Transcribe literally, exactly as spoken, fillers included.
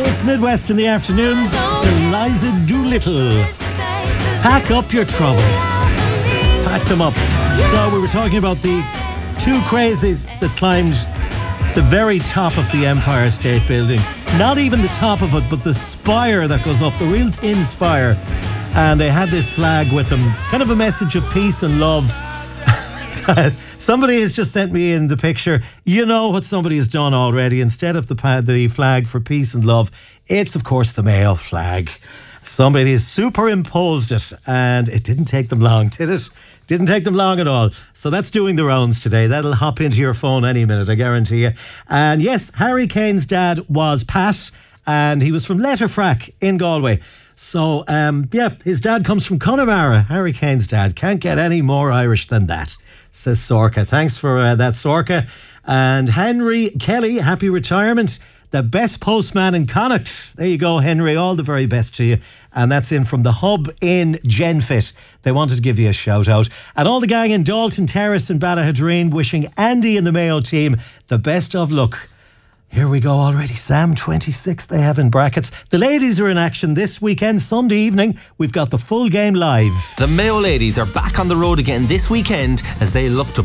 It's Midwest in the afternoon. It's Eliza Doolittle. Pack up your troubles. Pack them up. So we were talking about the two crazies that climbed the very top of the Empire State Building. Not even the top of it, but the spire that goes up, the real thin spire. And they had this flag with them, kind of a message of peace and love. Somebody has just sent me in the picture. You know what somebody has done already. Instead of the the flag for peace and love, it's of course the Mayo flag. Somebody has superimposed it, and it didn't take them long, did it? Didn't take them long at all. So that's doing the rounds today. That'll hop into your phone any minute, I guarantee you. And yes, Harry Kane's dad was Pat, and he was from Letterfrack in Galway. So, um, yeah, his dad comes from Connemara, Harry Kane's dad. Can't get any more Irish than that, says Sorka. Thanks for uh, that, Sorka. And Henry Kelly, happy retirement. The best postman in Connacht. There you go, Henry. All the very best to you. And that's in from the Hub in Genfit. They wanted to give you a shout out. And all the gang in Dalton Terrace and Ballahadreen wishing Andy and the Mayo team the best of luck. Here we go already. Sam twenty-six they have in brackets. The ladies are in action this weekend, Sunday evening. We've got the full game live. The Mayo ladies are back on the road again this weekend as they look to